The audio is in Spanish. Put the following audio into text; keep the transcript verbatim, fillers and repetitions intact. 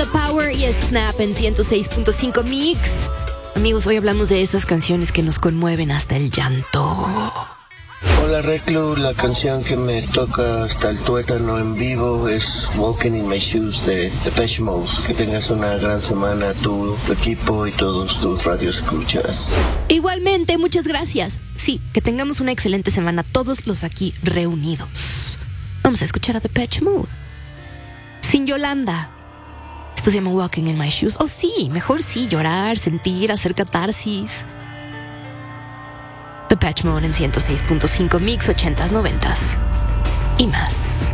The Power y Snap en ciento seis punto cinco Mix. Amigos, hoy hablamos de esas canciones que nos conmueven hasta el llanto. Hola Reclu, la canción que me toca hasta el tuétano en vivo es Walking in My Shoes de Depeche Mode. Que tengas una gran semana tú, tu equipo y todos tus radioescuchas. Igualmente, muchas gracias. Sí, que tengamos una excelente semana todos los aquí reunidos. Vamos a escuchar a Depeche Mode. Sin Yolanda. Esto se llama Walking in My Shoes. Oh sí, mejor sí, llorar, sentir, hacer catarsis. Depeche Mode en ciento seis punto cinco Mix, ochentas, noventas y más.